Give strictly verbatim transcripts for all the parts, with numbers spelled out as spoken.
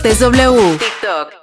W. TikTok.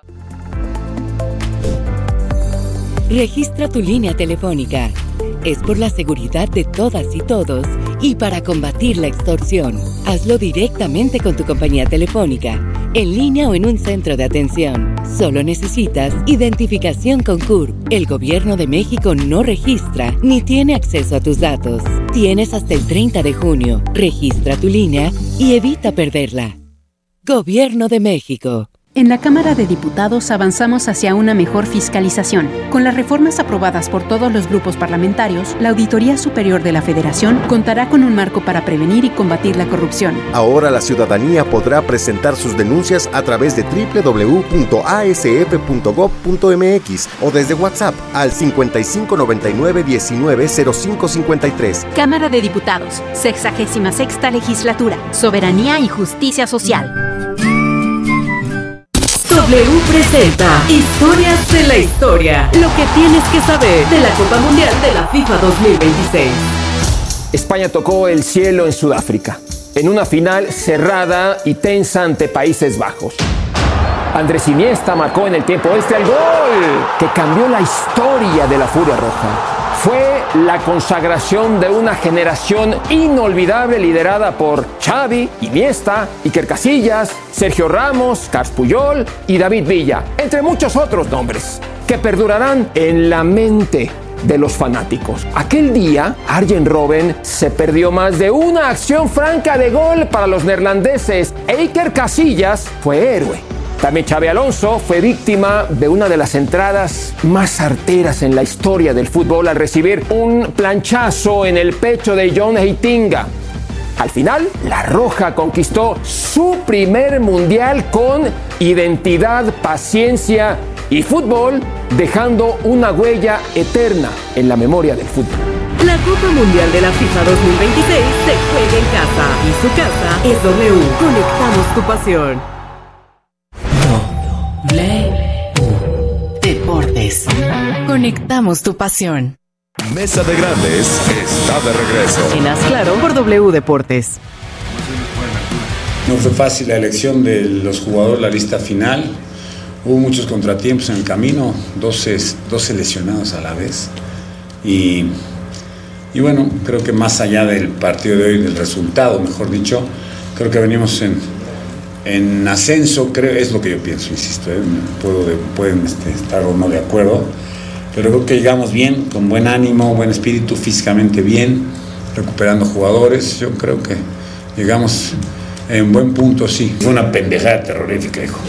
Registra tu línea telefónica. Es por la seguridad de todas y todos y para combatir la extorsión. Hazlo directamente con tu compañía telefónica, en línea o en un centro de atención. Solo necesitas identificación con C U R P. El Gobierno de México no registra ni tiene acceso a tus datos. Tienes hasta el treinta de junio. Registra tu línea y evita perderla. Gobierno de México. En la Cámara de Diputados avanzamos hacia una mejor fiscalización. Con las reformas aprobadas por todos los grupos parlamentarios, la Auditoría Superior de la Federación contará con un marco para prevenir y combatir la corrupción. Ahora la ciudadanía podrá presentar sus denuncias a través de doble u doble u doble u punto a s f punto gob punto m x o desde WhatsApp al cincuenta y cinco noventa y nueve diecinueve cero cinco cincuenta y tres. Cámara de Diputados, sexagésima sexta Legislatura, Soberanía y Justicia Social. W presenta Historias de la Historia. Lo que tienes que saber de la Copa Mundial de la FIFA dos mil veintiséis. España tocó el cielo en Sudáfrica, en una final cerrada y tensa ante Países Bajos. Andrés Iniesta marcó en el tiempo extra el gol que cambió la historia de la Furia Roja. Fue la consagración de una generación inolvidable liderada por Xavi, Iniesta, Iker Casillas, Sergio Ramos, Carles Puyol y David Villa, entre muchos otros nombres, que perdurarán en la mente de los fanáticos. Aquel día, Arjen Robben se perdió más de una acción franca de gol para los neerlandeses e Iker Casillas fue héroe. También Xabi Alonso fue víctima de una de las entradas más arteras en la historia del fútbol al recibir un planchazo en el pecho de John Heitinga. Al final, la Roja conquistó su primer mundial con identidad, paciencia y fútbol, dejando una huella eterna en la memoria del fútbol. La Copa Mundial de la FIFA dos mil veintiséis se juega en casa y su casa es W. Conectamos tu pasión. W Deportes. Conectamos tu pasión. Mesa de Grandes está de regreso. En Haz Claro por W Deportes. No fue fácil la elección de los jugadores, la lista final. Hubo muchos contratiempos en el camino, doce, doce lesionados a la vez. Y, y bueno, creo que más allá del partido de hoy, del resultado, mejor dicho, creo que venimos en... En ascenso, creo, es lo que yo pienso, insisto, ¿eh? Puedo de, pueden este, estar o no de acuerdo, pero creo que llegamos bien, con buen ánimo, buen espíritu, físicamente bien, recuperando jugadores. Yo creo que llegamos en buen punto, sí. Fue una pendejada terrorífica, hijo.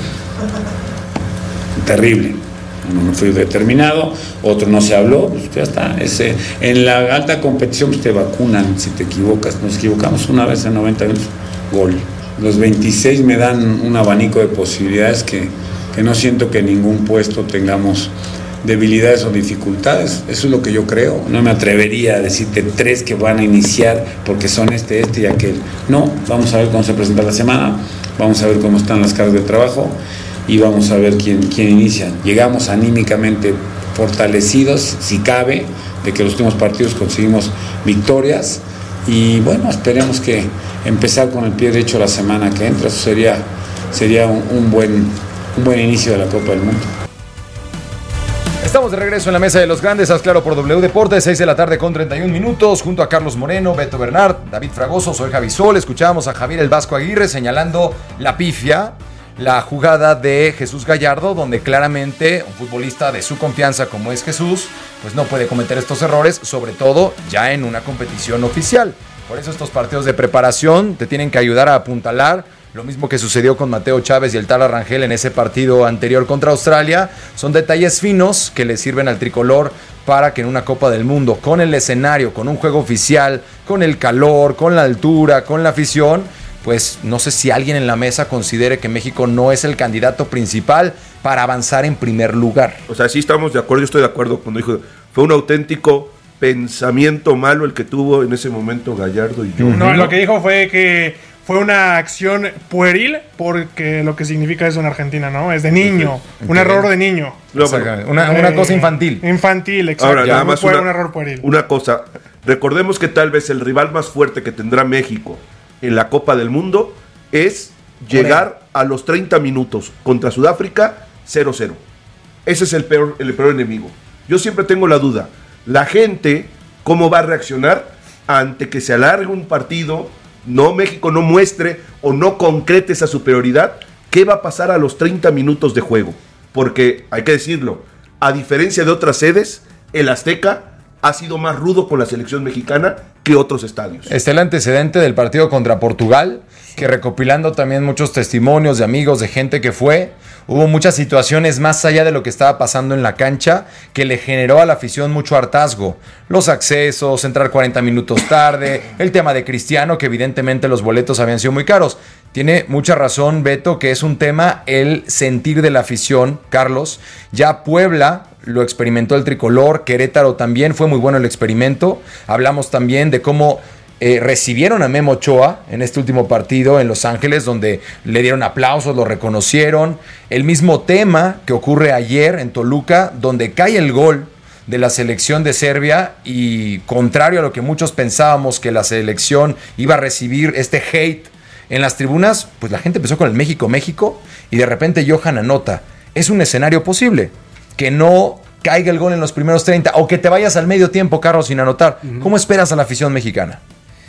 Terrible. Uno no fue determinado, otro no se habló, pues ya está. Ese, en la alta competición pues te vacunan si te equivocas. Nos equivocamos una vez en noventa minutos, gol. Los veintiséis me dan un abanico de posibilidades que, que no siento que en ningún puesto tengamos debilidades o dificultades. Eso es lo que yo creo. No me atrevería a decirte tres que van a iniciar porque son este, este y aquel. No, vamos a ver cómo se presenta la semana, vamos a ver cómo están las cargas de trabajo y vamos a ver quién, quién inicia. Llegamos anímicamente fortalecidos, si cabe, de que los últimos partidos conseguimos victorias. Y bueno, esperemos que empezar con el pie derecho la semana que entra. Eso sería, sería un, un, buen, un buen inicio de la Copa del Mundo. Estamos de regreso en la Mesa de los Grandes, Haz Claro por W Deportes, seis de la tarde con treinta y un minutos, junto a Carlos Moreno, Beto Bernard, David Fragoso, soy Javi Sol. Escuchábamos a Javier El Vasco Aguirre señalando la pifia, la jugada de Jesús Gallardo, donde claramente un futbolista de su confianza como es Jesús, pues no puede cometer estos errores, sobre todo ya en una competición oficial. Por eso estos partidos de preparación te tienen que ayudar a apuntalar. Lo mismo que sucedió con Mateo Chávez y el Tala Rangel en ese partido anterior contra Australia. Son detalles finos que le sirven al tricolor para que en una Copa del Mundo, con el escenario, con un juego oficial, con el calor, con la altura, con la afición, pues no sé si alguien en la mesa considere que México no es el candidato principal para avanzar en primer lugar. O sea, sí estamos de acuerdo, yo estoy de acuerdo cuando dijo, fue un auténtico pensamiento malo el que tuvo en ese momento Gallardo y yo. No, lo que dijo fue que fue una acción pueril porque lo que significa eso en Argentina, ¿no? Es de niño, okay. Un error de niño. No, bueno, una, una cosa infantil. Infantil, exacto. Ahora, nada más fue una, un error pueril. Una cosa, recordemos que tal vez el rival más fuerte que tendrá México en la Copa del Mundo es llegar a los treinta minutos contra Sudáfrica cero cero. Ese es el peor, el peor enemigo. Yo siempre tengo la duda, la gente, ¿cómo va a reaccionar ante que se alargue un partido, no México no muestre o no concrete esa superioridad? ¿Qué va a pasar a los treinta minutos de juego? Porque, hay que decirlo, a diferencia de otras sedes, el Azteca ha sido más rudo con la selección mexicana que otros estadios. Está el antecedente del partido contra Portugal, que recopilando también muchos testimonios de amigos, de gente que fue, hubo muchas situaciones más allá de lo que estaba pasando en la cancha que le generó a la afición mucho hartazgo. Los accesos, entrar cuarenta minutos tarde, el tema de Cristiano, que evidentemente los boletos habían sido muy caros. Tiene mucha razón Beto, que es un tema el sentir de la afición, Carlos. Ya Puebla lo experimentó el tricolor, Querétaro también, fue muy bueno el experimento. Hablamos también de cómo eh, recibieron a Memo Ochoa en este último partido en Los Ángeles, donde le dieron aplausos, lo reconocieron. El mismo tema que ocurre ayer en Toluca, donde cae el gol de la selección de Serbia y contrario a lo que muchos pensábamos que la selección iba a recibir este hate en las tribunas, pues la gente empezó con el México, México, y de repente Johan anota. Es un escenario posible, que no caiga el gol en los primeros treinta, o que te vayas al medio tiempo, Carlos, sin anotar. Uh-huh. ¿Cómo esperas a la afición mexicana?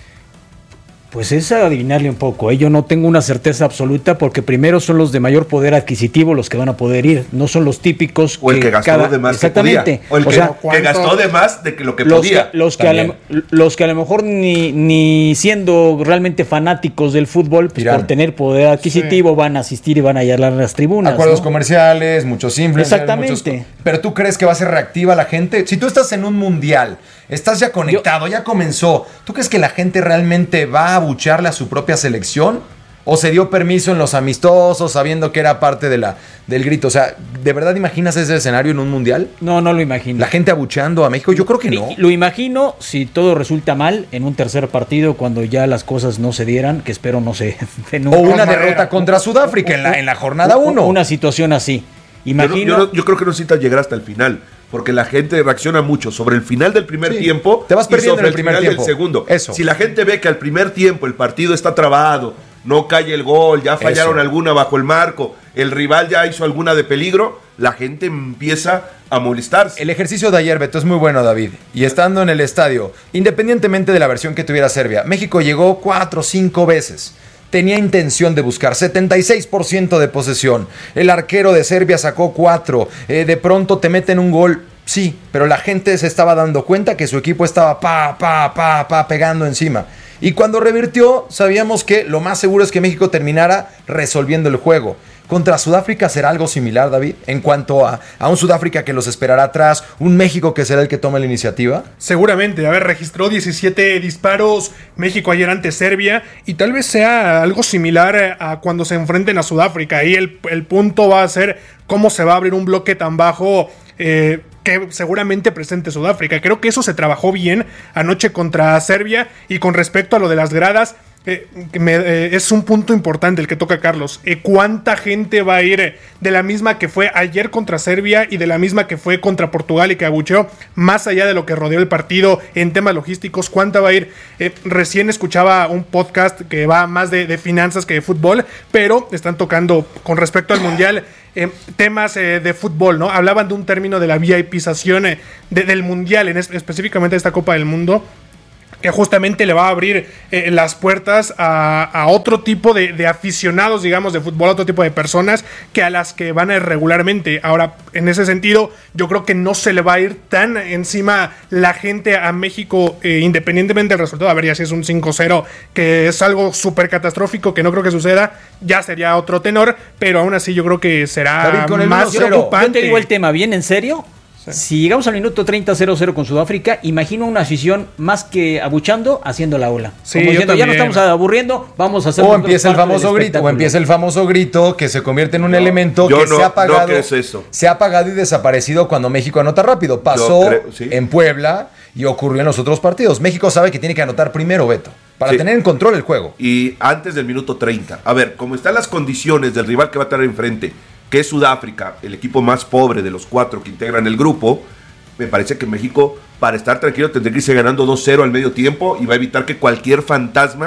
Pues es adivinarle un poco, ¿eh? Yo no tengo una certeza absoluta porque primero son los de mayor poder adquisitivo los que van a poder ir, no son los típicos o el que, que gastó cada... de más exactamente. Que podía. O el o que, sea, que gastó de más de que lo que los podía. Que, los, que a lo, los que a lo mejor ni, ni siendo realmente fanáticos del fútbol, pues por tener poder adquisitivo sí. van a asistir y van a llenar las tribunas. Acuerdos ¿no? comerciales, muchos influencers. Exactamente. Muchos... Pero tú crees que va a ser reactiva la gente. Si tú estás en un mundial, estás ya conectado, Yo... ya comenzó, ¿tú crees que la gente realmente va a abucharle a su propia selección? ¿O se dio permiso en los amistosos sabiendo que era parte de la, del grito? O sea, ¿de verdad imaginas ese escenario en un mundial? No, no lo imagino. ¿La gente abucheando a México? Yo creo que no. Lo imagino si todo resulta mal en un tercer partido cuando ya las cosas no se dieran, que espero no se den. O una derrota contra Sudáfrica en la, en la jornada uno. Una situación así. Imagino. Yo no, yo no, yo creo que no necesita llegar hasta el final. Porque la gente reacciona mucho sobre el final del primer sí. tiempo Te vas perdiendo y sobre en el primer final tiempo. del segundo. Eso. Si la gente ve que al primer tiempo el partido está trabado, no cae el gol, ya fallaron Eso. alguna bajo el marco, el rival ya hizo alguna de peligro, la gente empieza a molestarse. El ejercicio de ayer, Beto, es muy bueno, David. Y estando en el estadio, independientemente de la versión que tuviera Serbia, México llegó cuatro o cinco veces. Tenía intención de buscar, setenta y seis por ciento de posesión. El arquero de Serbia sacó cuatro. Eh, de pronto te meten un gol. Sí, pero la gente se estaba dando cuenta que su equipo estaba pa, pa, pa, pa, pegando encima. Y cuando revirtió, sabíamos que lo más seguro es que México terminara resolviendo el juego. ¿Contra Sudáfrica será algo similar, David? En cuanto a, a un Sudáfrica que los esperará atrás, un México que será el que tome la iniciativa. Seguramente, a ver, registró diecisiete disparos México ayer ante Serbia y tal vez sea algo similar a cuando se enfrenten a Sudáfrica. Ahí el, el punto va a ser cómo se va a abrir un bloque tan bajo eh, que seguramente presente Sudáfrica. Creo que eso se trabajó bien anoche contra Serbia. Y con respecto a lo de las gradas, Eh, me, eh, es un punto importante el que toca Carlos. Eh, ¿Cuánta gente va a ir eh, de la misma que fue ayer contra Serbia y de la misma que fue contra Portugal y que abucheó, más allá de lo que rodeó el partido en temas logísticos? ¿Cuánta va a ir? Eh, recién escuchaba un podcast que va más de, de finanzas que de fútbol, pero están tocando con respecto al Mundial eh, temas eh, de fútbol, ¿no? Hablaban de un término de la VIPización eh, de, del Mundial, en es, específicamente de esta Copa del Mundo, que justamente le va a abrir eh, las puertas a, a otro tipo de, de aficionados, digamos, de fútbol, a otro tipo de personas que a las que van a ir regularmente. Ahora, en ese sentido, yo creo que no se le va a ir tan encima la gente a México, eh, independientemente del resultado. A ver, ya si es un cinco cero, que es algo súper catastrófico, que no creo que suceda, ya sería otro tenor, pero aún así yo creo que será con el más preocupante. Yo te digo el tema, ¿bien en serio? Sí. Si llegamos al minuto treinta cero cero con Sudáfrica, imagino una afición más que abuchando, haciendo la ola. Sí, como diciendo, ya no estamos aburriendo, vamos a hacer... O empieza el famoso grito, o empieza el famoso grito que se convierte en un no, elemento que no, se ha apagado. No, ¿qué es eso? Se ha apagado y desaparecido cuando México anota rápido. Pasó creo, sí. en Puebla y ocurrió en los otros partidos. México sabe que tiene que anotar primero, Beto, para sí. tener en control el juego. Y antes del minuto treinta. A ver, como están las condiciones del rival que va a estar enfrente, que es Sudáfrica, el equipo más pobre de los cuatro que integran el grupo, me parece que México, para estar tranquilo, tendría que irse ganando dos cero al medio tiempo y va a evitar que cualquier fantasma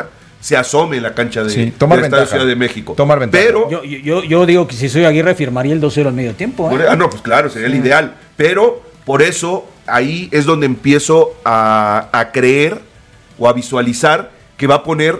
se asome en la cancha de, sí, tomar del Estadio ventaja. Ciudad de México. Tomar ventaja. Pero, yo, yo, yo digo que si soy Aguirre firmaría el dos cero al medio tiempo. ¿eh? Ah, no, pues claro, sería el ideal. Pero por eso ahí es donde empiezo a, a creer o a visualizar que va a poner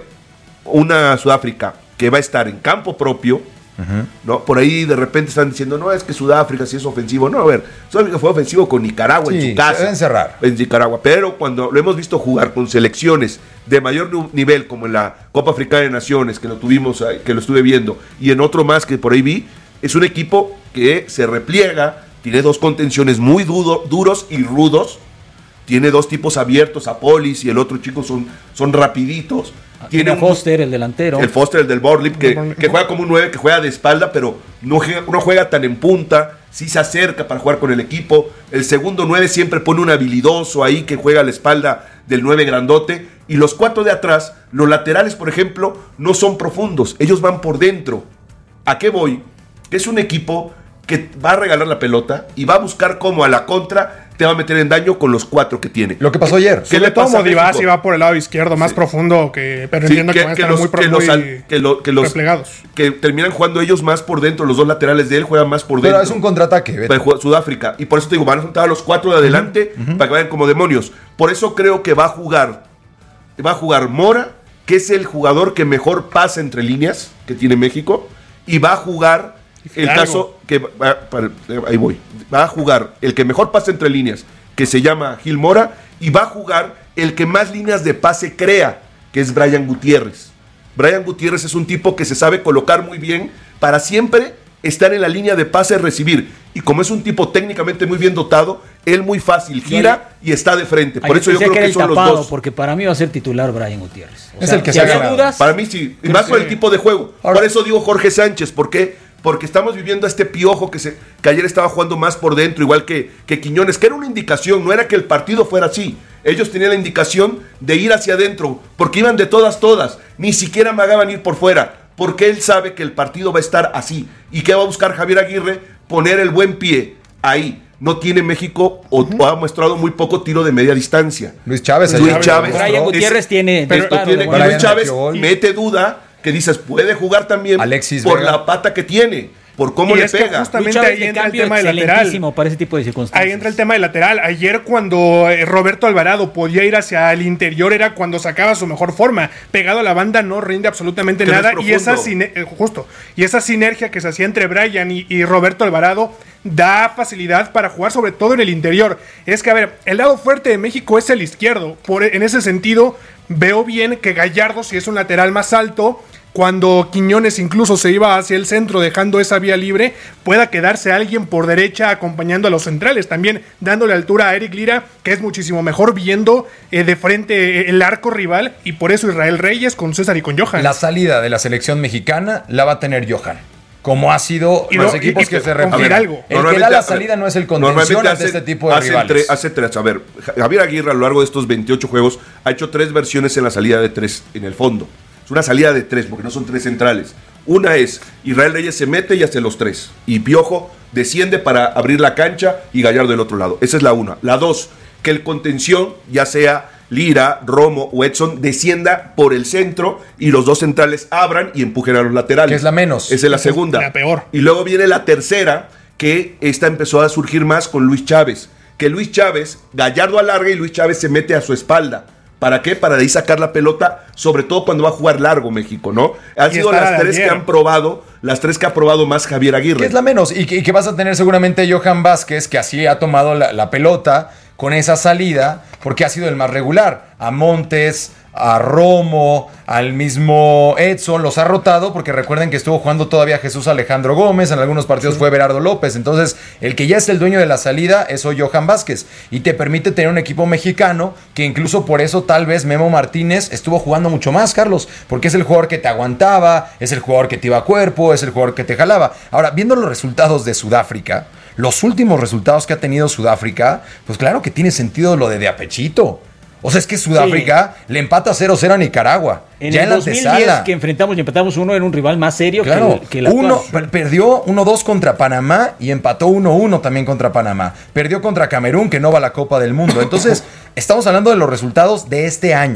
una Sudáfrica que va a estar en campo propio. Uh-huh. ¿No? Por ahí de repente están diciendo, no, es que Sudáfrica sí es ofensivo. No, a ver, Sudáfrica fue ofensivo con Nicaragua sí, en su casa. Se deben cerrar. En Nicaragua. Pero cuando lo hemos visto jugar con selecciones de mayor nivel, como en la Copa Africana de Naciones, que lo tuvimos, que lo estuve viendo, y en otro más que por ahí vi, es un equipo que se repliega, tiene dos contenciones muy dudo, duros y rudos, tiene dos tipos abiertos, a Polis y el otro chico son, son rapiditos. Tiene a Foster, el delantero. El Foster, el del Borlip, que, que juega como un nueve, que juega de espalda, pero no juega, no juega tan en punta, sí se acerca para jugar con el equipo. El segundo nueve siempre pone un habilidoso ahí que juega a la espalda del nueve grandote. Y los cuatro de atrás, los laterales, por ejemplo, no son profundos, ellos van por dentro. ¿A qué voy? Que es un equipo que va a regalar la pelota y va a buscar cómo a la contra te va a meter en daño con los cuatro que tiene. Lo que pasó ayer. ¿Qué le pasa a México? Si va por el lado izquierdo, más sí. profundo, que, pero sí, entiendo que, que van a estar los, muy, que los, muy que lo, que los, replegados. Que terminan jugando ellos más por dentro, los dos laterales de él juegan más por dentro. Pero es un contraataque. Sudáfrica. Y por eso te digo, van a juntar a los cuatro de adelante uh-huh. para que vayan como demonios. Por eso creo que va a jugar, va a jugar Mora, que es el jugador que mejor pasa entre líneas que tiene México, y va a jugar el caso que va, para, ahí voy, va a jugar el que mejor pasa entre líneas, que se llama Gil Mora, y va a jugar el que más líneas de pase crea, que es Brian Gutiérrez. Brian Gutiérrez es un tipo que se sabe colocar muy bien para siempre estar en la línea de pase y recibir. Y como es un tipo técnicamente muy bien dotado, él muy fácil gira y está de frente. Por eso yo creo que, que son tapado, los dos. Porque para mí va a ser titular Brian Gutiérrez. O es sea, el que si se había dudas. Para mí sí, y más por el tipo de juego. Ahora, por eso digo Jorge Sánchez, ¿por qué? Porque estamos viviendo a este piojo que, se, que ayer estaba jugando más por dentro, igual que, que Quiñones, que era una indicación, no era que el partido fuera así. Ellos tenían la indicación de ir hacia adentro, porque iban de todas, todas. Ni siquiera amagaban ir por fuera, porque él sabe que el partido va a estar así. ¿Y qué va a buscar Javier Aguirre? Poner el buen pie ahí. No tiene México o, uh-huh. o ha mostrado muy poco tiro de media distancia. Luis Chávez. Luis Chávez. Brian Gutiérrez es, tiene... Pero, claro, tiene y Luis Chávez mete duda que dices, puede jugar también Alexis por Vega. La pata que tiene, por cómo y le es pega. Que justamente ahí entra el tema del lateral. Para ese tipo de circunstancias. Ahí entra el tema del lateral. Ayer cuando Roberto Alvarado podía ir hacia el interior era cuando sacaba su mejor forma. Pegado a la banda no rinde absolutamente nada. No y esa sine- justo y esa sinergia que se hacía entre Brian y, y Roberto Alvarado da facilidad para jugar sobre todo en el interior. Es que a ver, el lado fuerte de México es el izquierdo. Por, en ese sentido veo bien que Gallardo, si es un lateral más alto, cuando Quiñones incluso se iba hacia el centro dejando esa vía libre, pueda quedarse alguien por derecha acompañando a los centrales, también dándole altura a Eric Lira, que es muchísimo mejor viendo eh, de frente el arco rival, y por eso Israel Reyes con César y con Johan. La salida de la selección mexicana la va a tener Johan, como ha sido y los no, equipos y, y, que se refieren. El que da la salida no es el contención ante este tipo de hace rivales. Tre, hace tres, a ver, Javier Aguirre a lo largo de estos veintiocho juegos ha hecho tres versiones en la salida de tres en el fondo. Es una salida de tres, porque no son tres centrales. Una es, Israel Reyes se mete y hace los tres. Y Piojo desciende para abrir la cancha y Gallardo del otro lado. Esa es la una. La dos, que el contención, ya sea Lira, Romo o Edson, descienda por el centro y los dos centrales abran y empujen a los laterales. Que es la menos. Esa es la segunda. La peor. Y luego viene la tercera, que esta empezó a surgir más con Luis Chávez. Que Luis Chávez, Gallardo alarga y Luis Chávez se mete a su espalda. ¿Para qué? Para de ahí sacar la pelota, sobre todo cuando va a jugar largo México, ¿no? Han y sido las tres ayer. que han probado, las tres que ha probado más Javier Aguirre. Que es la menos, y que, y que vas a tener seguramente Johan Vázquez, que así ha tomado la, la pelota con esa salida, porque ha sido el más regular. A Montes, a Romo, al mismo Edson, los ha rotado, porque recuerden que estuvo jugando todavía Jesús Alejandro Gómez, en algunos partidos sí. fue Berardo López, entonces el que ya es el dueño de la salida es hoy Johan Vázquez, y te permite tener un equipo mexicano, que incluso por eso tal vez Memo Martínez estuvo jugando mucho más, Carlos, porque es el jugador que te aguantaba, es el jugador que te iba a cuerpo, es el jugador que te jalaba. Ahora, viendo los resultados de Sudáfrica, los últimos resultados que ha tenido Sudáfrica, pues claro que tiene sentido lo de de apechito. O sea, es que Sudáfrica sí. le empata cero cero a Nicaragua. En ya el en la dos mil diez antesala. Que enfrentamos y empatamos uno, era un rival más serio claro. que, el, que la uno per- Perdió uno dos contra Panamá y empató uno uno también contra Panamá. Perdió contra Camerún, que no va a la Copa del Mundo. Entonces, estamos hablando de los resultados de este año.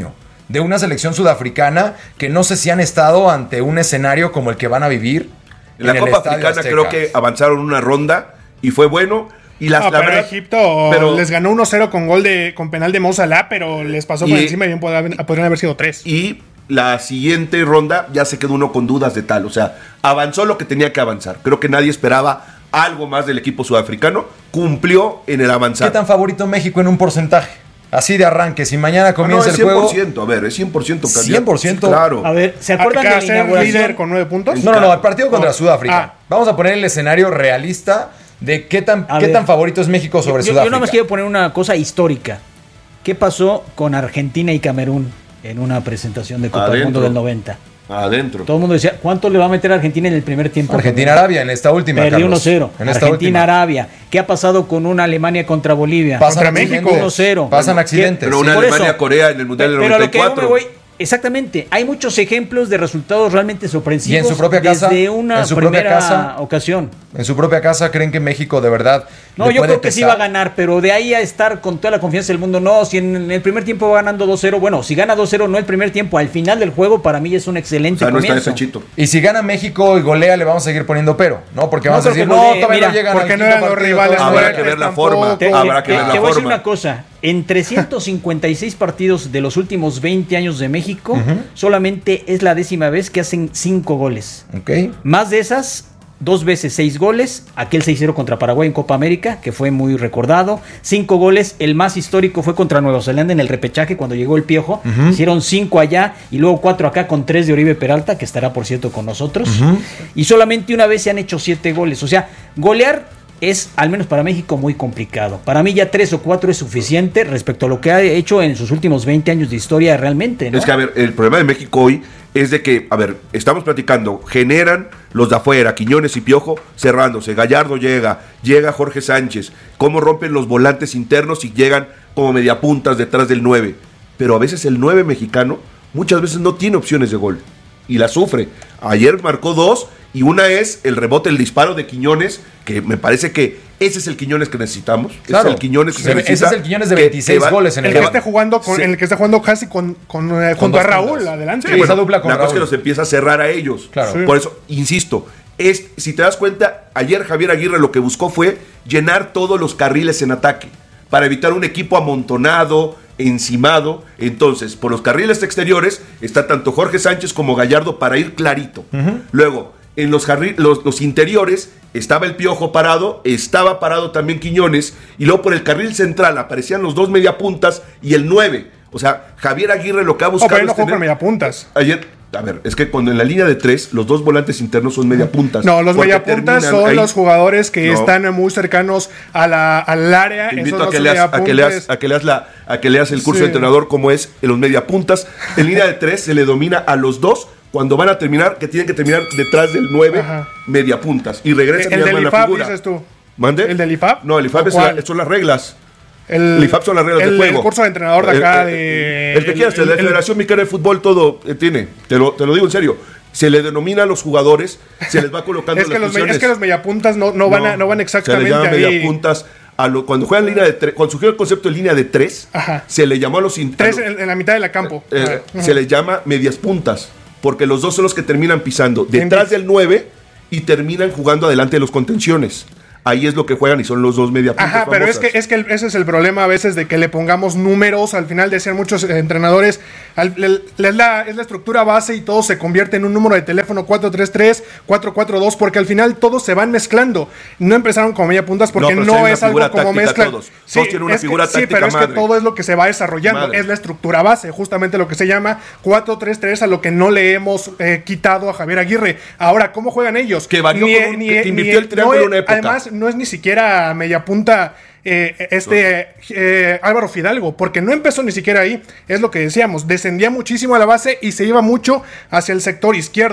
de una selección sudafricana que no sé si han estado ante un escenario como el que van a vivir. En la en Copa Africana creo que avanzaron una ronda y fue bueno. Y las, no, la pero verdad, Egipto pero, les ganó uno cero con gol de con penal de Mo Salah, pero les pasó por y, encima y bien podrían, podrían haber sido tres. Y la siguiente ronda ya se quedó uno con dudas de tal. O sea, avanzó lo que tenía que avanzar. Creo que nadie esperaba algo más del equipo sudafricano. Cumplió en el avanzar. ¿Qué tan favorito México en un porcentaje? Así de arranque, si mañana comienza ah, no, el juego. cien por ciento, a ver, es cien por ciento candidato. cien por ciento. Sí, claro. A ver, ¿se acuerdan de la inauguración? Líder con nueve puntos? No, no, no, el partido contra oh. Sudáfrica. Ah. Vamos a poner el escenario realista de qué tan, qué tan favorito es México sobre yo, Sudáfrica. Yo no más quiero poner una cosa histórica. ¿Qué pasó con Argentina y Camerún en una presentación de Copa Adentro. del Mundo del noventa? Adentro. Todo el mundo decía, ¿cuánto le va a meter a Argentina en el primer tiempo? Argentina-Arabia en esta última, Perdió uno cero. Argentina-Arabia. ¿Qué ha pasado con una Alemania contra Bolivia? Pasan contra México uno cero. Pasan bueno, accidentes. Pero una sí. Alemania-Corea en el Mundial del noventa y cuatro. Pero a lo que yo me voy, exactamente, hay muchos ejemplos de resultados realmente sorpresivos. ¿Y en su propia casa? Desde una en su primera propia casa, ocasión. ¿En su propia casa creen que México de verdad No, yo creo que sí va a ganar, pero de ahí a estar con toda la confianza del mundo, no, si en el primer tiempo va ganando dos cero, bueno, si gana dos cero no el primer tiempo, al final del juego para mí es un excelente o sea, no comienzo. está y si gana México y golea le vamos a seguir poniendo pero, ¿no? Porque vamos no, a decir, golee, no, todavía mira, no llegan porque al no eran los rivales. Habrá que ver la forma, Te, habrá que te, ver la te voy a decir forma. una cosa, en trescientos cincuenta y seis partidos de los últimos veinte años de México, uh-huh. solamente es la décima vez que hacen cinco goles. Okay. Más de esas, dos veces seis goles, aquel seis cero contra Paraguay en Copa América, que fue muy recordado, cinco goles, el más histórico fue contra Nueva Zelanda en el repechaje cuando llegó el Piojo, uh-huh. hicieron cinco allá y luego cuatro acá con tres de Oribe Peralta, que estará por cierto con nosotros, uh-huh. y solamente una vez se han hecho siete goles, o sea, golear es, al menos para México, muy complicado. Para mí ya tres o cuatro es suficiente respecto a lo que ha hecho en sus últimos veinte años de historia realmente, ¿no? Es que, a ver, el problema de México hoy es de que, a ver, estamos platicando, generan los de afuera, Quiñones y Piojo cerrándose, Gallardo llega, llega Jorge Sánchez, cómo rompen los volantes internos y llegan como mediapuntas detrás del nueve. Pero a veces el nueve mexicano muchas veces no tiene opciones de gol y la sufre. Ayer marcó dos y una es el rebote, el disparo de Quiñones, que me parece que ese es el Quiñones que necesitamos. Claro, es el Quiñones que ese, se necesita. ese es el Quiñones de veintiséis va, goles en el el que esté jugando con, sí. en el que esté jugando casi con, con, eh, con junto a Raúl, puntos. Adelante. Sí, sí, bueno, esa dupla con la Raúl. Cosa es que los empieza a cerrar a ellos. Claro. Sí. Por eso, insisto, es, si te das cuenta, ayer Javier Aguirre lo que buscó fue llenar todos los carriles en ataque, para evitar un equipo amontonado, encimado. Entonces, por los carriles exteriores está tanto Jorge Sánchez como Gallardo para ir clarito. Uh-huh. Luego, en los, los, los interiores estaba el Piojo parado, estaba parado también Quiñones, y luego por el carril central aparecían los dos mediapuntas y el nueve. O sea, Javier Aguirre lo que ha buscado oh, pero no es tener... con mediapuntas. Ayer, a ver, es que cuando en la línea de tres, los dos volantes internos son mediapuntas. No, los mediapuntas son ahí. Los jugadores que no. están muy cercanos a la, al área. Te invito a que, leas, a, que leas, a, que leas la, a que leas el curso sí. de entrenador como es en los mediapuntas. En línea de tres se le domina a los dos cuando van a terminar, que tienen que terminar detrás del nueve mediapuntas. Y regresan el, y el arman del la figura. dices tú. ¿Mande? ¿El del I F A P? No, el I F A P es la, son las reglas. El, el I F A P son las reglas el, del juego. El curso de entrenador de acá. El, de, el, el que quieras, el, la Federación Mexicana de Fútbol todo eh, tiene. Te lo, te lo digo en serio. Se le denomina a los jugadores, se les va colocando es, que las los, funciones. es que los mediapuntas no, no, van, no, a, no van exactamente se le llama ahí. mediapuntas. A lo, cuando juegan línea de tres, cuando surgió el concepto de línea de tres, Ajá. se le llamó a los... Tres en, en la mitad de la campo. Eh, eh, se les llama medias puntas, porque los dos son los que terminan pisando detrás del nueve y terminan jugando adelante de los contenciones. Ahí es lo que juegan y son los dos media puntas. Ajá, famosas. Pero es que, es que el, ese es el problema a veces de que le pongamos números. Al final decían muchos eh, entrenadores, al, le, le, es, la, es la estructura base y todo se convierte en un número de teléfono cuatro tres tres, cuatro cuatro dos, porque al final todos se van mezclando. No empezaron como media puntas porque no, no es algo como mezcla. Todos, sí, todos tienen una es figura que, táctica sí, pero madre. Es que todo es lo que se va desarrollando. Madre. Es la estructura base, justamente lo que se llama cuatro tres tres, a lo que no le hemos eh, quitado a Javier Aguirre. Ahora, ¿cómo juegan ellos? Que varió ni, con un, ni, que ni, invirtió el triángulo no, en una época. Además, no es ni siquiera media punta eh, este eh, Álvaro Fidalgo, porque no empezó ni siquiera ahí, es lo que decíamos, descendía muchísimo a la base y se iba mucho hacia el sector izquierdo.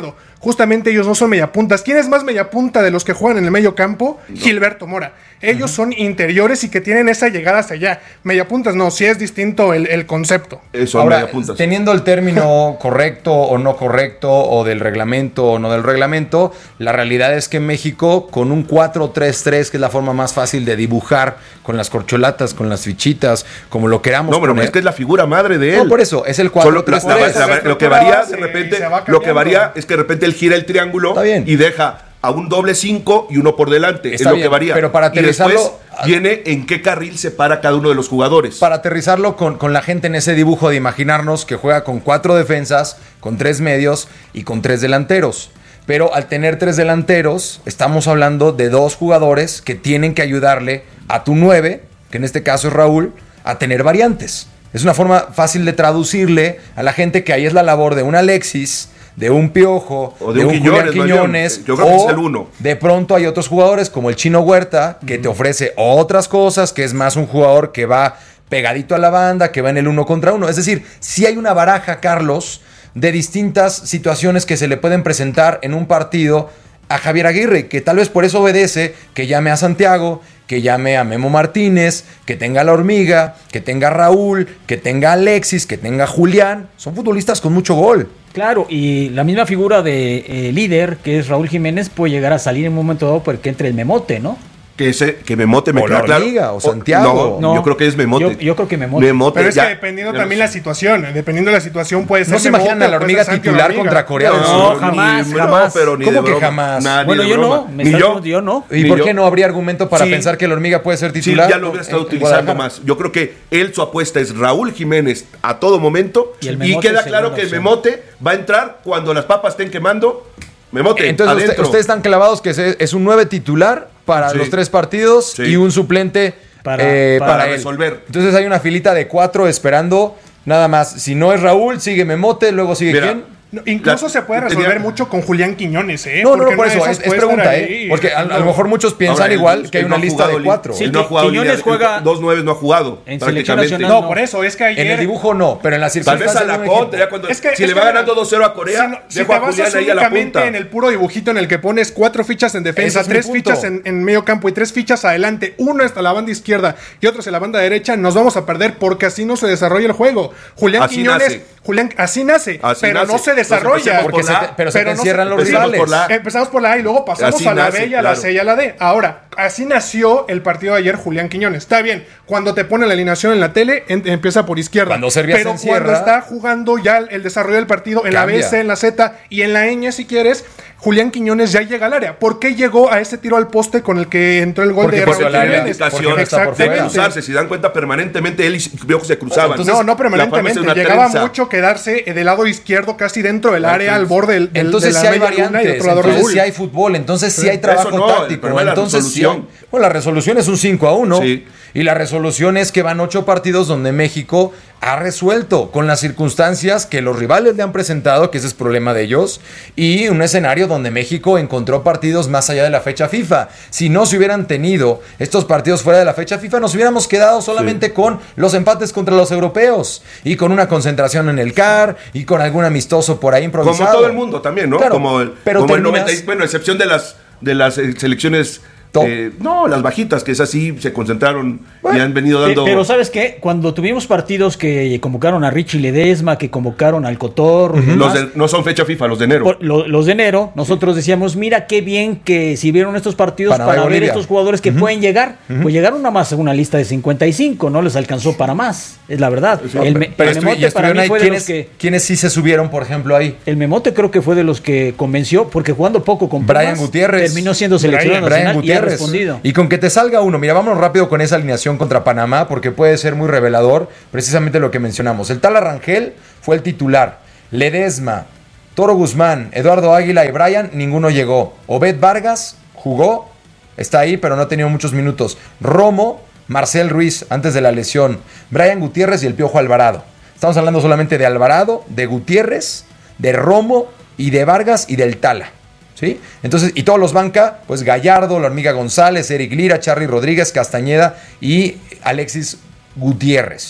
justamente ellos no son mediapuntas. ¿Quién es más mediapunta de los que juegan en el medio campo? No. Gilberto Mora. Ellos uh-huh. son interiores y que tienen esa llegada hacia allá. Mediapuntas no, sí es distinto el, el concepto. Eso, ahora, teniendo el término correcto o no correcto, o del reglamento o no del reglamento, la realidad es que en México, con un cuatro tres tres, que es la forma más fácil de dibujar, con las corcholatas, con las fichitas, como lo queramos No, pero poner. es que es la figura madre de él. No, por eso, es el cuatro tres tres. Lo que varía de repente, lo que varía es que de repente él gira el triángulo y deja a un doble cinco y uno por delante. Está es lo bien, que varía. Pero para aterrizarlo, y después viene en qué carril se para cada uno de los jugadores. Para aterrizarlo con, con la gente en ese dibujo de imaginarnos que juega con cuatro defensas, con tres medios y con tres delanteros. Pero al tener tres delanteros, estamos hablando de dos jugadores que tienen que ayudarle a tu nueve, que en este caso es Raúl, a tener variantes. Es una forma fácil de traducirle a la gente que ahí es la labor de un Alexis, de un Piojo, o de, de un, un Quiñones, Julián Quiñones, yo creo o que es el uno. De pronto hay otros jugadores como el Chino Huerta, que mm. te ofrece otras cosas, que es más un jugador que va pegadito a la banda, que va en el uno contra uno. Es decir, sí hay una baraja, Carlos, de distintas situaciones que se le pueden presentar en un partido a Javier Aguirre, que tal vez por eso obedece que llame a Santiago, que llame a Memo Martínez, que tenga a La Hormiga, que tenga a Raúl, que tenga a Alexis, que tenga a Julián. Son futbolistas con mucho gol. Claro, y la misma figura de eh, líder, que es Raúl Jiménez, puede llegar a salir en un momento dado porque entre el Memote, ¿no? Que ese, que Memote me o queda La Hormiga, claro. o Santiago. O, no, no, yo creo que es Memote. Yo, yo creo que Memote. Memote Pero es ya, que dependiendo también la situación, dependiendo de la situación puede ser. ¿No se Memote, imaginan a La Hormiga titular contra Corea del no, Sur? No, jamás, ni, jamás. No, pero ni ¿Cómo de que broma. jamás? Nah, bueno, ni yo broma. no. Me ni yo. yo no. ¿Y ni por yo. qué no habría argumento para sí. pensar que La Hormiga puede ser titular? Sí, ya lo hubiera estado en, utilizando en más. Yo creo que él, su apuesta es Raúl Jiménez a todo momento. Y, y queda claro que el Memote va a entrar cuando las papas estén quemando. Memote, entonces adentro. Usted, ustedes están clavados que es un nueve titular para sí. los tres partidos sí. y un suplente para, eh, para, para resolver. Entonces hay una filita de cuatro esperando nada más. Si no es Raúl, sigue Memote, luego sigue Mira, quién. No, incluso la, se puede resolver tenía... mucho con Julián Quiñones, ¿eh? No, no, no, por eso, es, es pregunta, ¿eh? Porque a, a lo mejor muchos piensan Ahora, igual él, que hay una no lista de cuatro. Sí, él no ha jugado Quiñones línea, juega... Dos nueves no ha jugado, en prácticamente. No, no, por eso, es que ayer... En el dibujo no, pero en las circunstancias... Tal vez a la contra, ya cuando... Es que, si es le que va ganando dos cero a Corea, si, no, si dejo te a Julián basas ahí a la punta. en el puro dibujito en el que pones cuatro fichas en defensa, es tres fichas en, en medio campo y tres fichas adelante, uno hasta la banda izquierda y otro hacia la banda derecha, nos vamos a perder porque así no se desarrolla el juego. Julián así Quiñones... Nace. Julián, así nace, así pero nace. no se desarrolla. Porque se te, pero se pero te encierran no se, los rivales. Por la, empezamos por la A y luego pasamos así a la nace, B y a claro. la C y a la D. Ahora, así nació el partido de ayer Julián Quiñones. Está bien, cuando te pone la alineación en la tele, en, empieza por izquierda. Cuando Serbia pero se encierra, cuando está jugando ya el, el desarrollo del partido en cambia. La B, C, en la Z y en la ñ, si quieres, Julián Quiñones ya llega al área. ¿Por qué llegó a ese tiro al poste con el que entró el gol porque de Raúl Jiménez? Exactamente. De cruzarse, si dan cuenta, permanentemente él y Piojo se cruzaban. Entonces, no, no permanentemente. Llegaba trenza. mucho quedarse del lado izquierdo, casi dentro del área, okay. al borde del, del entonces de la sí hay variantes, entonces sí hay fútbol, entonces sí, sí hay trabajo no, táctico, entonces sí hay, bueno, la resolución es un cinco a uno sí. y la resolución es que van ocho partidos donde México ha resuelto con las circunstancias que los rivales le han presentado, que ese es problema de ellos, y un escenario donde México encontró partidos más allá de la fecha FIFA. Si no se hubieran tenido estos partidos fuera de la fecha FIFA, nos hubiéramos quedado solamente sí. con los empates contra los europeos y con una concentración en el C A R y con algún amistoso por ahí improvisado. Como todo el mundo también, ¿no? Claro, como el, pero como terminas... el noventa, bueno, excepción de las de las selecciones Eh, no, las bajitas, que es así, se concentraron bueno, y han venido dando... Pero ¿sabes qué? Cuando tuvimos partidos que convocaron a Richie Ledesma, que convocaron al Cotorro... Uh-huh. Los de, no son fecha FIFA, los de enero. Por, lo, los de enero, nosotros decíamos, mira qué bien que si vieron estos partidos Panamá para ver estos jugadores que uh-huh. pueden llegar. Uh-huh. Pues llegaron nada más a una lista de cincuenta y cinco, no les alcanzó para más, es la verdad. Sí, el, me, pero el Memote para mí ahí, fue de los que... ¿Quiénes sí se subieron, por ejemplo, ahí? El Memote creo que fue de los que convenció, porque jugando poco con Pumas, Brian Gutiérrez. terminó siendo seleccionado Brian, nacional Brian y ha Gutiérrez. respondido. Y con que te salga uno, mira, vámonos rápido con esa alineación contra Panamá, porque puede ser muy revelador, precisamente lo que mencionamos. El Tala Rangel fue el titular. Ledesma, Toro Guzmán, Eduardo Águila y Brian, ninguno llegó. Obed Vargas jugó, está ahí, pero no ha tenido muchos minutos. Romo, Marcel Ruiz, antes de la lesión. Brian Gutiérrez y el Piojo Alvarado. Estamos hablando solamente de Alvarado, de Gutiérrez, de Romo y de Vargas y del Tala. ¿Sí? Entonces, y todos los banca, pues Gallardo, La Hormiga González, Eric Lira, Charly Rodríguez, Castañeda y Alexis Gutiérrez.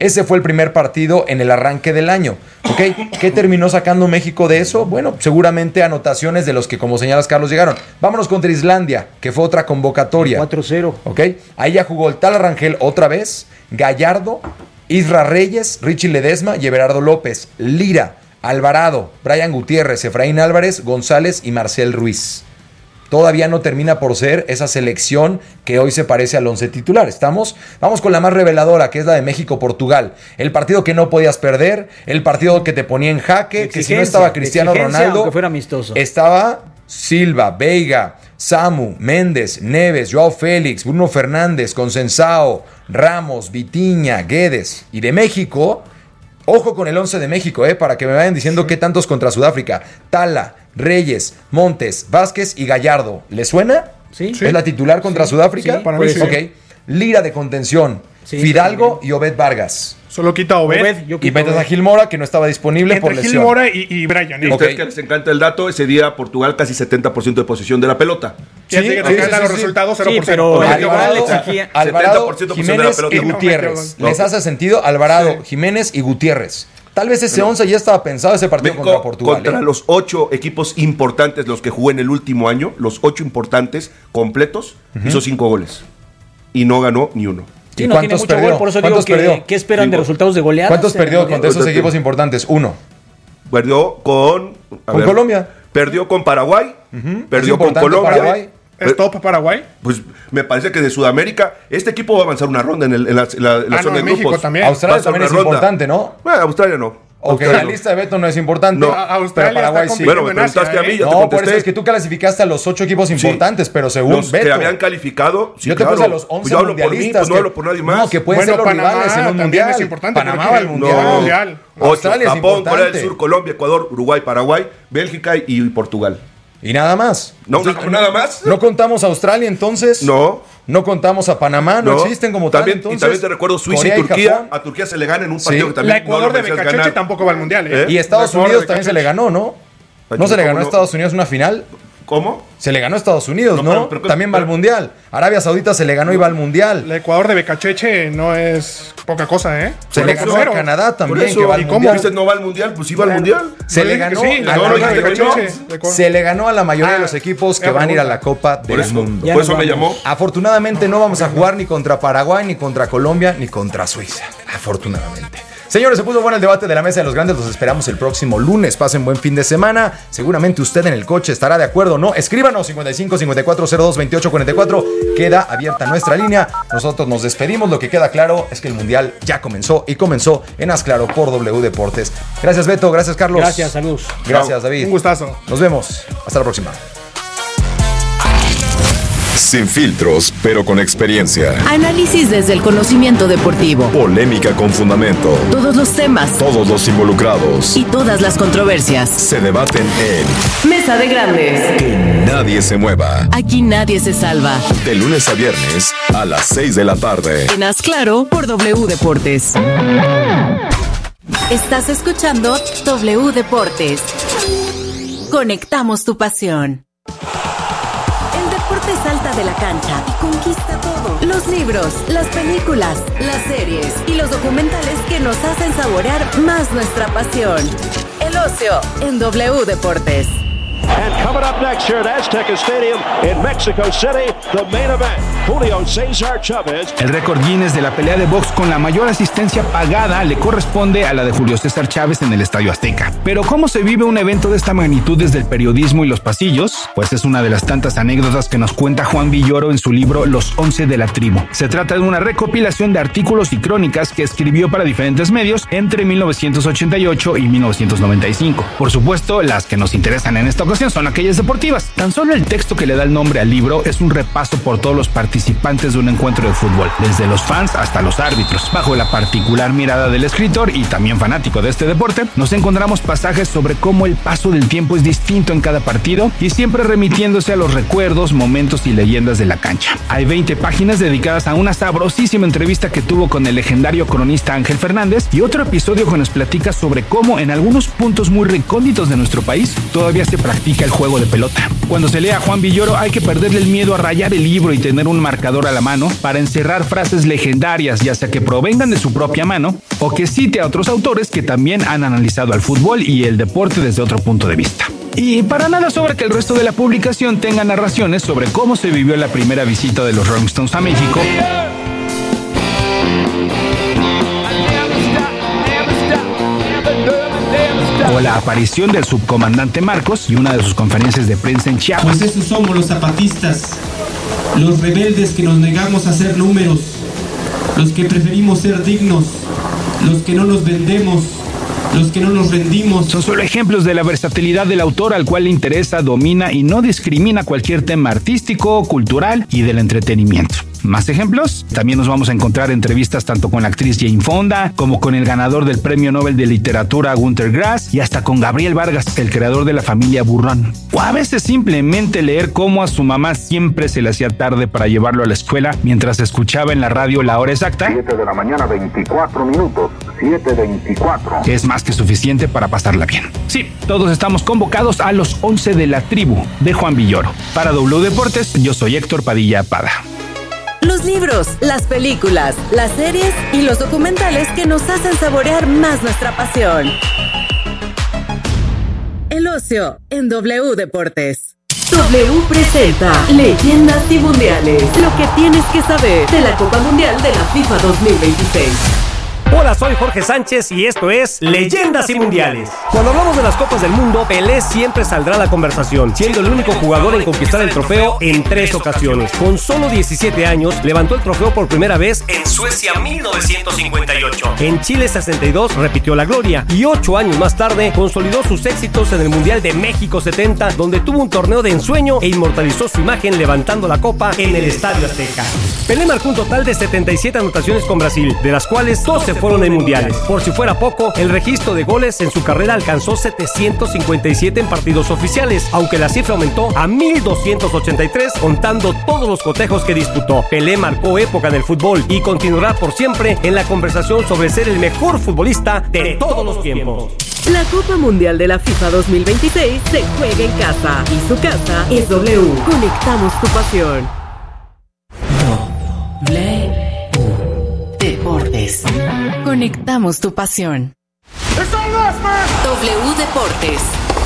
Ese fue el primer partido en el arranque del año. ¿Ok? ¿Qué terminó sacando México de eso? Bueno, seguramente anotaciones de los que, como señalas, Carlos, llegaron. Vámonos contra Islandia, que fue otra convocatoria. cuatro cero. ¿Ok? Ahí ya jugó el Tala Rangel otra vez, Gallardo, Isra Reyes, Richie Ledesma y Everardo López, Lira, Alvarado, Brian Gutiérrez, Efraín Álvarez, González y Marcel Ruiz. Todavía no termina por ser esa selección que hoy se parece al once titular. ¿Estamos? Vamos con la más reveladora, que es la de México-Portugal. El partido que no podías perder, el partido que te ponía en jaque, que si no estaba Cristiano Ronaldo, que fuera amistoso. Estaba Silva, Veiga, Samu, Méndez, Neves, Joao Félix, Bruno Fernández, Consensao, Ramos, Vitinha, Guedes. Y de México, ojo con el once de México, eh, para que me vayan diciendo qué tantos contra Sudáfrica. Tala, Reyes, Montes, Vázquez y Gallardo. ¿Le suena? Sí. ¿Es la titular contra Sí. Sudáfrica? Sí, para mí sí. Ok. Lira de contención. Sí, Fidalgo y Obed Vargas. Solo quita a Obed. Obed, yo Y quito metes Obed. a Gil Mora, que no estaba disponible por Entre Gil lesión. Mora y, y Brian. Y ¿eh? a ustedes Ok. que les encanta el dato, ese día Portugal casi setenta por ciento de posesión de la pelota. Ya Sí, sé que te sí, encantan sí, los sí. resultados, cero por Sí, cero. pero Obed, Alvarado le Obed, exigía- Alvarado, setenta por ciento posesión de la Jiménez pelota. y Y no Gutiérrez. metió- ¿Les hace sentido? Alvarado, Jiménez y Gutiérrez. Tal vez ese once ya estaba pensado ese partido México contra Portugal. contra ¿eh? los ocho equipos importantes, los que jugó en el último año, los ocho importantes completos, hizo cinco goles. Y no ganó ni uno. Sí, ¿Y no tiene cuántos mucho perdió? gol, por eso digo ¿Cuántos que perdió? ¿qué esperan de Cinco. resultados de goleadas? ¿Cuántos en el perdió Mundial? contra esos Entonces, equipos importantes? Uno. Perdió con... a Con Colombia. Perdió con Paraguay, perdió Es con importante Colombia. Paraguay. ¿Es top Paraguay? Pues me parece que de Sudamérica, este equipo va a avanzar una ronda en, el- en la, en la- en la Ah, no, zona en de México grupos. también. Va a Australia ser también una es ronda. importante, ¿no? Bueno, Australia no. Ok, Australia la no. lista de Beto no es importante. No. A- Australia pero Paraguay está sí. Bueno, me compitiendo en preguntaste Asia, a mí, ¿eh? yo te No, por contesté. eso es que tú calificaste a los ocho equipos importantes, pero según Los Beto. que habían calificado, sí, yo te claro. puse a los once Pues yo hablo por mí, mundialistas. pues no que- hablo por nadie más. No, que pueden Bueno, ser los Panamá rivales en un también mundial. es importante, Panamá porque va al mundial. no. Mundial. Ocho, Australia es Japón, Corea importante. del Sur, Colombia, Ecuador, Uruguay, Paraguay, Bélgica y Portugal. Y nada más. No, Entonces, no, nada más. ¿No contamos a Australia entonces? No. ¿No contamos a Panamá? ¿No, No. existen como también, tal entonces? Y también te recuerdo Suiza Corea y Turquía. Japón. A Turquía se le gana en un partido Sí. que también La Ecuador no lo de merecías Becacheche ganar. tampoco va al mundial, ¿eh? ¿Eh? Y Estados La Ecuador Unidos de también se le Becacheche. ganó, ¿no? ¿No se le ganó a ¿Cómo no? Estados Unidos una final? ¿Cómo? Se le ganó a Estados Unidos, No, ¿no? pero- pero- También va al pero- Mundial. Arabia Saudita se le ganó y va al Mundial. La Ecuador de Becacheche no es poca cosa, ¿eh? Se Por le eso ganó a cero. Canadá Por también, eso, que va al ¿y cómo Mundial. dices no va al mundial? Pues sí va al mundial. Se No le dije que ganó sí, a la la Ecuador de mayoría de Becacheche, equipos. de Ecuador. Se le ganó a la mayoría Ah, de los equipos que era van a ir a pregunta. la Copa Por del eso, Mundo. Ya por nos eso me vamos. llamó. Afortunadamente no vamos a jugar ni contra Paraguay, ni contra Colombia, ni contra Suiza. Afortunadamente. Señores, se puso bueno el debate de la Mesa de los Grandes. Los esperamos el próximo lunes. Pasen buen fin de semana. Seguramente usted en el coche estará de acuerdo, ¿no? Escríbanos cincuenta y cinco, cincuenta y cuatro, cero dos, veintiocho, cuarenta y cuatro. Queda abierta nuestra línea. Nosotros nos despedimos. Lo que queda claro es que el Mundial ya comenzó y comenzó en Haz Claro por W Deportes. Gracias, Beto. Gracias, Carlos. Gracias, saludos. Gracias, David. Un gustazo. Nos vemos. Hasta la próxima. Sin filtros, pero con experiencia. Análisis desde el conocimiento deportivo. Polémica con fundamento. Todos los temas Todos los involucrados y todas las controversias. se debaten en Mesa de Grandes. Que Nadie se mueva. Aquí nadie se salva. De lunes a viernes a las seis de la tarde. En Haz Claro por W Deportes. Estás escuchando W Deportes. Conectamos tu pasión. El deporte salta de la cancha y conquista todo. Los libros, las películas, las series y los documentales que nos hacen saborear más nuestra pasión. El ocio en W Deportes. And coming up next here at Azteca Stadium in Mexico City, the main event, Julio César Chávez. El récord Guinness de la pelea de box con la mayor asistencia pagada le corresponde a la de Julio César Chávez en el Estadio Azteca. Pero ¿cómo se vive un evento de esta magnitud desde el periodismo y los pasillos? Pues es una de las tantas anécdotas que nos cuenta Juan Villoro en su libro Los Once de la Tribu. Se trata de una recopilación de artículos y crónicas que escribió para diferentes medios entre mil novecientos ochenta y ocho y mil novecientos noventa y cinco. Por supuesto, las que nos interesan en esta ocasión son aquellas deportivas. Tan solo el texto que le da el nombre al libro es un repaso por todos los participantes de un encuentro de fútbol, desde los fans hasta los árbitros. Bajo la particular mirada del escritor y también fanático de este deporte, nos encontramos pasajes sobre cómo el paso del tiempo es distinto en cada partido y siempre remitiéndose a los recuerdos, momentos y leyendas de la cancha. Hay veinte páginas dedicadas a una sabrosísima entrevista que tuvo con el legendario cronista Ángel Fernández y otro episodio que nos platica sobre cómo en algunos puntos muy recónditos de nuestro país todavía se practica practica el juego de pelota. Cuando se lee a Juan Villoro hay que perderle el miedo a rayar el libro y tener un marcador a la mano para encerrar frases legendarias, ya sea que provengan de su propia mano o que cite a otros autores que también han analizado al fútbol y el deporte desde otro punto de vista. Y para nada sobra que el resto de la publicación tenga narraciones sobre cómo se vivió la primera visita de los Rolling Stones a México, o la aparición del subcomandante Marcos y una de sus conferencias de prensa en Chiapas. Pues esos somos los zapatistas, los rebeldes que nos negamos a hacer números, los que preferimos ser dignos, los que no nos vendemos, los que no nos rendimos. Son solo ejemplos de la versatilidad del autor, al cual le interesa, domina y no discrimina cualquier tema artístico, cultural y del entretenimiento. ¿Más ejemplos? También nos vamos a encontrar entrevistas tanto con la actriz Jane Fonda, como con el ganador del Premio Nobel de Literatura Günter Grass, y hasta con Gabriel Vargas, el creador de la familia Burrón. O a veces simplemente leer cómo a su mamá siempre se le hacía tarde para llevarlo a la escuela mientras escuchaba en la radio la hora exacta. siete de la mañana, veinticuatro minutos. siete veinticuatro. Que es más que suficiente para pasarla bien. Sí, todos estamos convocados a los once de la tribu de Juan Villoro. Para W Deportes, yo soy Héctor Padilla Pada. Los libros, las películas, las series y los documentales que nos hacen saborear más nuestra pasión. El ocio en W Deportes. W presenta Leyendas y Mundiales. Lo que tienes que saber de la Copa Mundial de la FIFA dos mil veintiséis. Hola, soy Jorge Sánchez y esto es Leyendas y Mundiales. Cuando hablamos de las Copas del Mundo, Pelé siempre saldrá a la conversación, siendo el único jugador en conquistar el trofeo en tres ocasiones. Con solo diecisiete años, levantó el trofeo por primera vez en Suecia mil novecientos cincuenta y ocho. En Chile sesenta y dos repitió la gloria y ocho años más tarde consolidó sus éxitos en el Mundial de México setenta, donde tuvo un torneo de ensueño e inmortalizó su imagen levantando la copa en el Estadio Azteca. Pelé marcó un total de setenta y siete anotaciones con Brasil, de las cuales doce fueron en mundiales. Por si fuera poco, el registro de goles en su carrera alcanzó setecientos cincuenta y siete en partidos oficiales, aunque la cifra aumentó a mil doscientos ochenta y tres contando todos los cotejos que disputó. Pelé marcó época en el fútbol y continuará por siempre en la conversación sobre ser el mejor futbolista de todos los tiempos. La Copa Mundial de la FIFA dos mil veintiséis se juega en casa y su casa es W. Conectamos tu pasión. W Deportes. Conectamos tu pasión. W Deportes.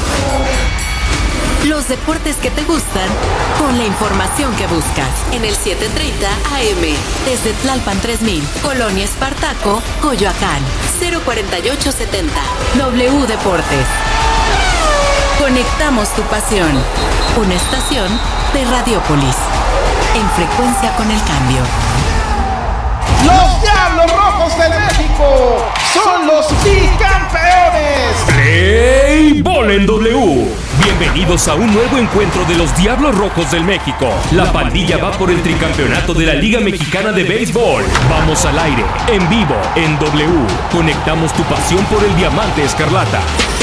Los deportes que te gustan con la información que buscas. En el siete treinta A M. Desde Tlalpan tres mil. Colonia Espartaco, Coyoacán. cero cuarenta y ocho setenta. W Deportes. Conectamos tu pasión. Una estación de Radiopolis. En frecuencia con el cambio. Los Diablos Rojos de México son los bicampeones. Play Ball en W. Bienvenidos a un nuevo encuentro de los Diablos Rojos del México. La pandilla va por el tricampeonato de la Liga Mexicana de Béisbol. Vamos al aire, en vivo, en W. Conectamos tu pasión por el diamante escarlata.